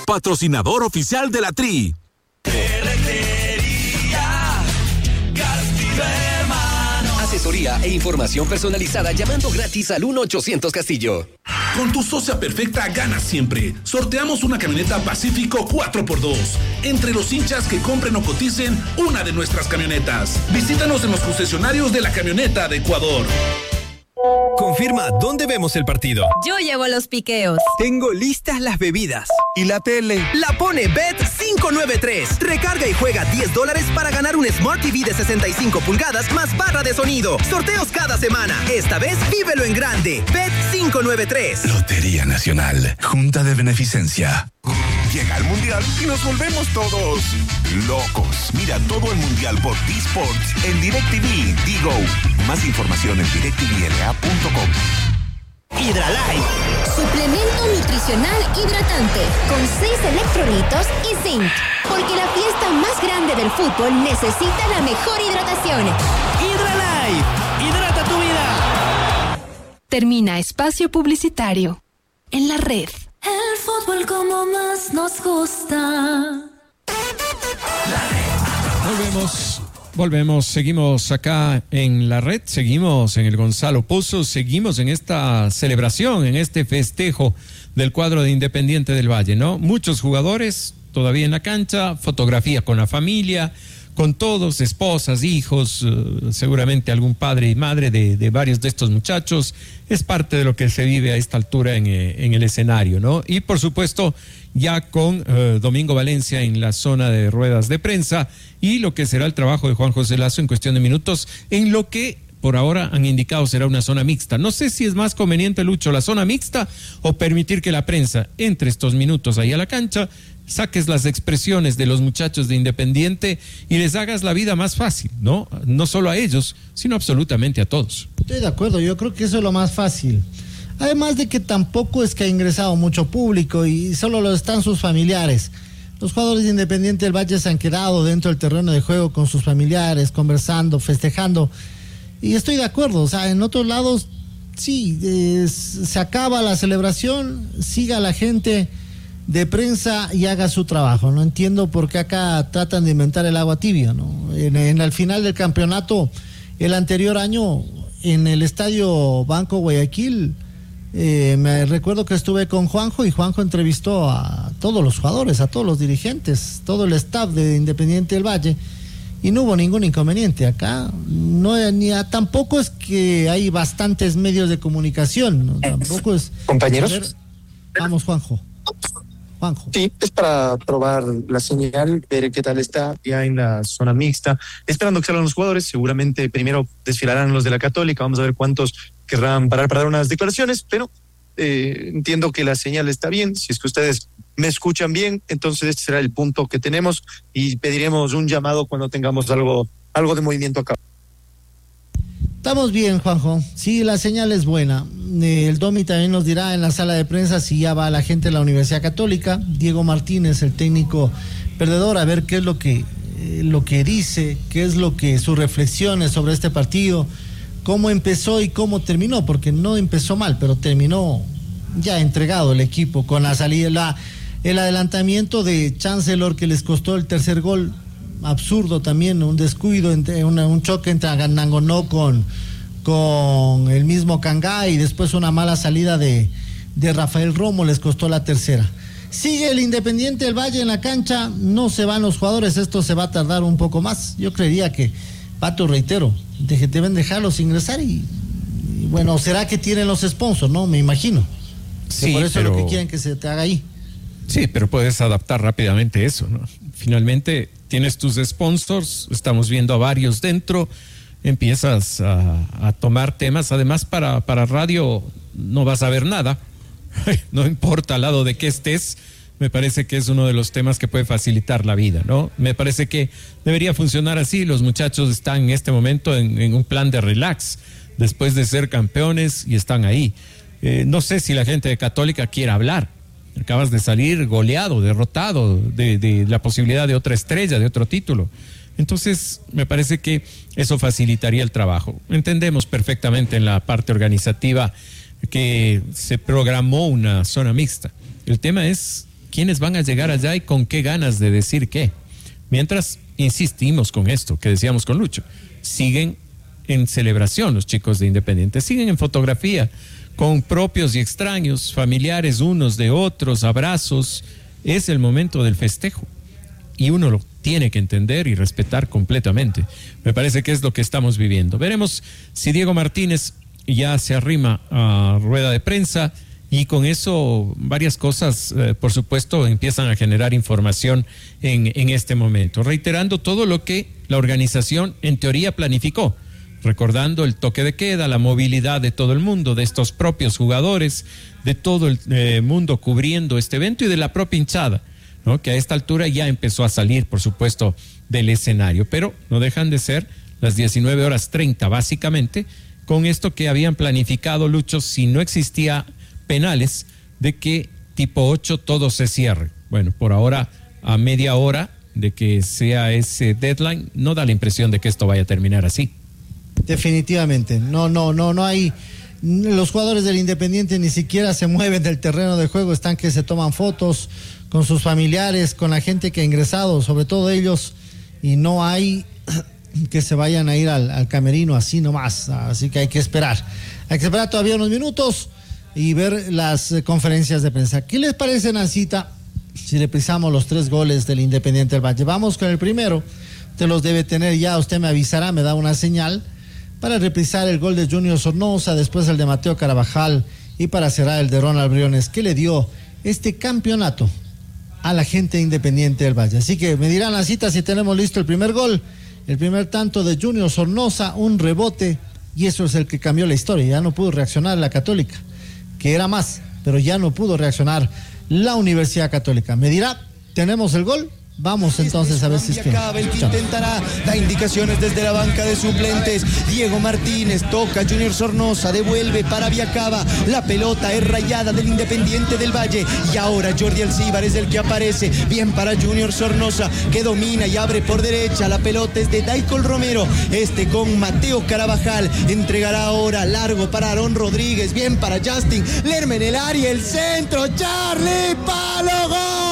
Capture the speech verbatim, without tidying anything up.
patrocinador oficial de la Tri. Asesoría e información personalizada llamando gratis al uno ochocientos Castillo. Con tu socia perfecta ganas siempre. Sorteamos una camioneta Pacífico cuatro por dos. Entre los hinchas que compren o coticen una de nuestras camionetas. Visítanos en los concesionarios de la camioneta de Ecuador. Confirma dónde vemos el partido. Yo llevo los piqueos. Tengo listas las bebidas. ¿Y la tele? La pone Bet cinco nueve tres. Recarga y juega diez dólares para ganar un Smart T V de sesenta y cinco pulgadas más barra de sonido. Sorteos cada semana. Esta vez vívelo en grande. Bet cinco nueve tres. Lotería Nacional. Junta de Beneficencia. Llega el Mundial y nos volvemos todos locos. Mira todo el Mundial por D-Sports en DirecTV Digo. Más información en direct t v l a punto com. Hidralife. Suplemento nutricional hidratante con seis electrolitos y zinc. Porque la fiesta más grande del fútbol necesita la mejor hidratación. Hidralife. Hidrata tu vida. Termina espacio publicitario en la red. El fútbol como más nos gusta. Volvemos, volvemos, seguimos acá en la red, seguimos en el Gonzalo Pozo, seguimos en esta celebración, en este festejo del cuadro de Independiente del Valle, ¿no? Muchos jugadores todavía en la cancha, fotografía con la familia, con todos, esposas, hijos, uh, seguramente algún padre y madre de, de varios de estos muchachos. Es parte de lo que se vive a esta altura en, eh, en el escenario, ¿no? Y por supuesto, ya con uh, Domingo Valencia en la zona de ruedas de prensa y lo que será el trabajo de Juan José Lazo en cuestión de minutos, en lo que por ahora han indicado será una zona mixta. No sé si es más conveniente, Lucho, la zona mixta o permitir que la prensa entre estos minutos ahí a la cancha, saques las expresiones de los muchachos de Independiente y les hagas la vida más fácil, ¿no? No solo a ellos, sino absolutamente a todos. Estoy de acuerdo, yo creo que eso es lo más fácil. Además de que tampoco es que ha ingresado mucho público y solo lo están sus familiares. Los jugadores de Independiente del Valle se han quedado dentro del terreno de juego con sus familiares, conversando, festejando. Y estoy de acuerdo, o sea, en otros lados, sí, eh, se acaba la celebración, siga la gente de prensa y haga su trabajo. No entiendo por qué acá tratan de inventar el agua tibia, ¿no? En, en el final del campeonato, el anterior año, en el estadio Banco Guayaquil, eh, me recuerdo que estuve con Juanjo y Juanjo entrevistó a todos los jugadores, a todos los dirigentes, todo el staff de Independiente del Valle, y no hubo ningún inconveniente. Acá no ni a, tampoco es que hay bastantes medios de comunicación, ¿no? Tampoco es. Compañeros. Ver, vamos, Juanjo. Juanjo. Sí, es para probar la señal, ver qué tal está ya en la zona mixta, esperando que salgan los jugadores. Seguramente primero desfilarán los de la Católica, vamos a ver cuántos querrán parar para dar unas declaraciones, pero eh, entiendo que la señal está bien. Si es que ustedes me escuchan bien, entonces este será el punto que tenemos y pediremos un llamado cuando tengamos algo, algo de movimiento acá. Estamos bien, Juanjo. Sí, la señal es buena. Eh, el Domi también nos dirá en la sala de prensa si ya va la gente de la Universidad Católica. Diego Martínez, el técnico perdedor, a ver qué es lo que, eh, lo que dice, qué es lo que sus reflexiones sobre este partido, cómo empezó y cómo terminó, porque no empezó mal, pero terminó ya entregado el equipo con la salida, la, el adelantamiento de Chancellor que les costó el tercer gol. Absurdo también, un descuido, entre una, un choque entre Nangonó con, con el mismo Cangá y después una mala salida de, de Rafael Romo les costó la tercera. Sigue el Independiente del Valle en la cancha, no se van los jugadores, esto se va a tardar un poco más. Yo creería que, Pato, reitero, de, deben dejarlos ingresar y, y bueno, será que tienen los sponsors, ¿no? Me imagino. Sí, por eso pero... es lo que quieren que se te haga ahí. Sí, pero puedes adaptar rápidamente eso, ¿no? Finalmente tienes tus sponsors, estamos viendo a varios dentro, empiezas a, a tomar temas, además para, para radio no vas a ver nada, no importa al lado de qué estés, me parece que es uno de los temas que puede facilitar la vida, ¿no? Me parece que debería funcionar así, los muchachos están en este momento en, en un plan de relax, después de ser campeones y están ahí. Eh, no sé si la gente de Católica quiere hablar. Acabas de salir goleado, derrotado de, de la posibilidad de otra estrella, de otro título. Entonces, me parece que eso facilitaría el trabajo. Entendemos perfectamente en la parte organizativa que se programó una zona mixta. El tema es quiénes van a llegar allá y con qué ganas de decir qué. Mientras insistimos con esto que decíamos con Lucho, siguen en celebración los chicos de Independiente, siguen en fotografía con propios y extraños, familiares unos de otros, abrazos. Es el momento del festejo y uno lo tiene que entender y respetar completamente. Me parece que es lo que estamos viviendo. Veremos si Diego Martínez ya se arrima a rueda de prensa y con eso varias cosas, eh, por supuesto, empiezan a generar información en, en este momento, reiterando todo lo que la organización en teoría planificó, recordando el toque de queda, la movilidad de todo el mundo, de estos propios jugadores, de todo el eh, mundo cubriendo este evento y de la propia hinchada, ¿no? Que a esta altura ya empezó a salir, por supuesto, del escenario, pero no dejan de ser las diecinueve horas treinta básicamente, con esto que habían planificado, Lucho, si no existía penales, de que tipo ocho todo se cierre. Bueno, por ahora, a media hora de que sea ese deadline, no da la impresión de que esto vaya a terminar así. Definitivamente, no, no, no, no hay, los jugadores del Independiente ni siquiera se mueven del terreno de juego, están que se toman fotos con sus familiares, con la gente que ha ingresado, sobre todo ellos, y no hay que se vayan a ir al, al camerino así nomás, así que hay que esperar, hay que esperar todavía unos minutos y ver las eh, conferencias de prensa. ¿Qué les parece, Nancita, si le pisamos los tres goles del Independiente del Valle? Vamos con el primero, usted los debe tener ya, usted me avisará, me da una señal para reprisar el gol de Junior Sornosa, después el de Mateo Carabajal y para cerrar el de Ronald Briones, que le dio este campeonato a la gente Independiente del Valle. Así que me dirán la cita si tenemos listo el primer gol, el primer tanto de Junior Sornosa, un rebote, y eso es el que cambió la historia. Ya no pudo reaccionar la Católica, que era más, pero ya no pudo reaccionar la Universidad Católica. Me dirá, ¿tenemos el gol? Vamos entonces a ver si es que... El que intentará, da indicaciones desde la banca de suplentes. Diego Martínez toca, Junior Sornosa devuelve para Viacaba. La pelota es rayada del Independiente del Valle. Y ahora Jordi Alcíbar es el que aparece. Bien para Junior Sornosa, que domina y abre por derecha. La pelota es de Daicol Romero. Este con Mateo Carabajal. Entregará ahora largo para Aarón Rodríguez. Bien para Justin. Lerma en el área, el centro. Charlie Palo, gol.